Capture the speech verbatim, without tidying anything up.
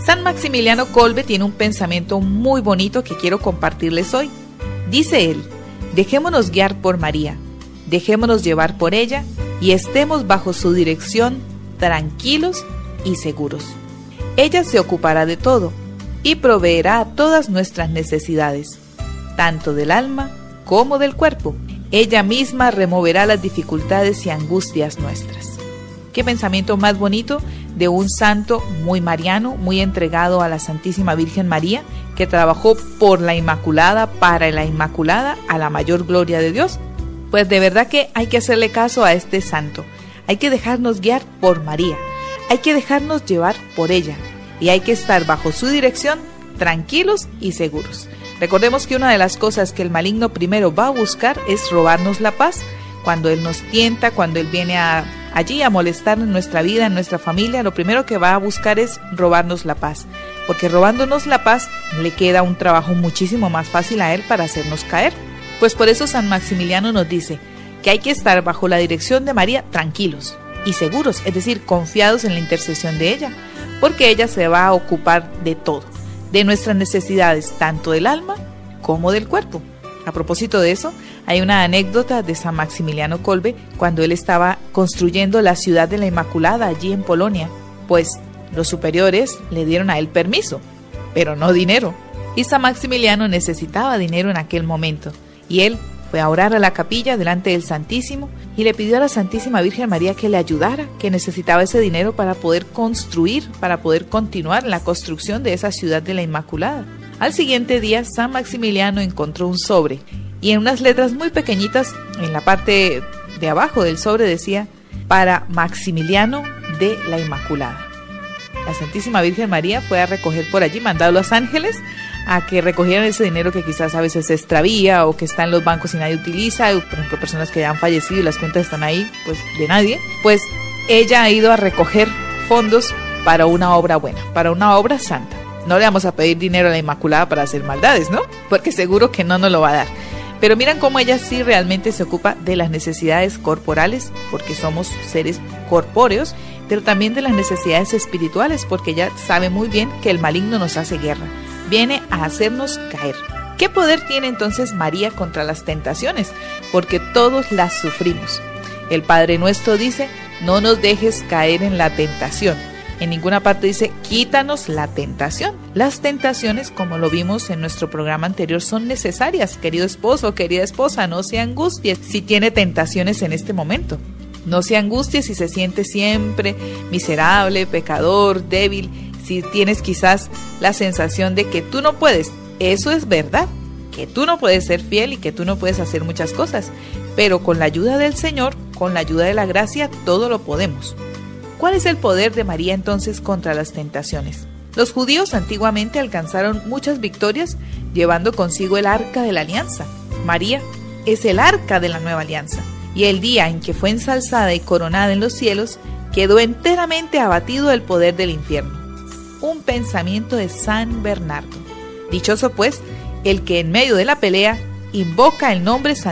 San Maximiliano Kolbe tiene un pensamiento muy bonito que quiero compartirles hoy. Dice él: dejémonos guiar por María, dejémonos llevar por ella y estemos bajo su dirección tranquilos y seguros. Ella se ocupará de todo y proveerá todas nuestras necesidades, tanto del alma como del cuerpo. Ella misma removerá las dificultades y angustias nuestras. Qué pensamiento más bonito de un santo muy mariano, muy entregado a la Santísima Virgen María, que trabajó por la Inmaculada, para la Inmaculada, a la mayor gloria de Dios. Pues de verdad que hay que hacerle caso a este santo. Hay que dejarnos guiar por María, hay que dejarnos llevar por ella y hay que estar bajo su dirección tranquilos y seguros. Recordemos que una de las cosas que el maligno primero va a buscar es robarnos la paz. Cuando él nos tienta, cuando él viene a, allí a molestar en nuestra vida, en nuestra familia, lo primero que va a buscar es robarnos la paz. Porque robándonos la paz le queda un trabajo muchísimo más fácil a él para hacernos caer. Pues por eso San Maximiliano nos dice que hay que estar bajo la dirección de María tranquilos y seguros, es decir, confiados en la intercesión de ella, porque ella se va a ocupar de todo, de nuestras necesidades, tanto del alma como del cuerpo. A propósito de eso, hay una anécdota de San Maximiliano Kolbe cuando él estaba construyendo la ciudad de la Inmaculada allí en Polonia, pues los superiores le dieron a él permiso, pero no dinero, y San Maximiliano necesitaba dinero en aquel momento, y él fue a orar a la capilla delante del Santísimo y le pidió a la Santísima Virgen María que le ayudara, que necesitaba ese dinero para poder construir, para poder continuar la construcción de esa ciudad de la Inmaculada. Al siguiente día, San Maximiliano encontró un sobre y en unas letras muy pequeñitas, en la parte de abajo del sobre decía: para Maximiliano de la Inmaculada. La Santísima Virgen María fue a recoger por allí, mandó a los ángeles a que recogieran ese dinero que quizás a veces se extravía o que está en los bancos y nadie utiliza, por ejemplo, personas que ya han fallecido y las cuentas están ahí, pues de nadie. Pues ella ha ido a recoger fondos para una obra buena, para una obra santa. No le vamos a pedir dinero a la Inmaculada para hacer maldades, ¿no? Porque seguro que no nos lo va a dar. Pero miran cómo ella sí realmente se ocupa de las necesidades corporales, porque somos seres corpóreos, pero también de las necesidades espirituales, porque ella sabe muy bien que el maligno nos hace guerra, viene a hacernos caer. ¿Qué poder tiene entonces María contra las tentaciones? Porque todos las sufrimos. El Padre Nuestro dice: no nos dejes caer en la tentación. En ninguna parte dice: quítanos la tentación. Las tentaciones, como lo vimos en nuestro programa anterior, son necesarias. Querido esposo, querida esposa, no se angustie si tiene tentaciones en este momento. No se angustie si se siente siempre miserable, pecador, débil. Si tienes quizás la sensación de que tú no puedes. Eso es verdad, que tú no puedes ser fiel y que tú no puedes hacer muchas cosas. Pero con la ayuda del Señor, con la ayuda de la gracia, todo lo podemos. ¿Cuál es el poder de María entonces contra las tentaciones? Los judíos antiguamente alcanzaron muchas victorias llevando consigo el arca de la alianza. María es el arca de la nueva alianza. Y el día en que fue ensalzada y coronada en los cielos, quedó enteramente abatido el poder del infierno. Un pensamiento de San Bernardo. Dichoso pues el que en medio de la pelea invoca el nombre santísimo